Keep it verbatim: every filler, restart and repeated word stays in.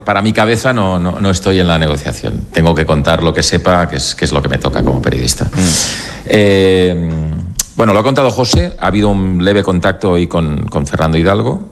Para mi cabeza no, no, no estoy en la negociación. Tengo que contar lo que sepa, que es, que es lo que me toca como periodista. Mm. Eh, bueno, lo ha contado José. Ha habido un leve contacto hoy con, con Fernando Hidalgo.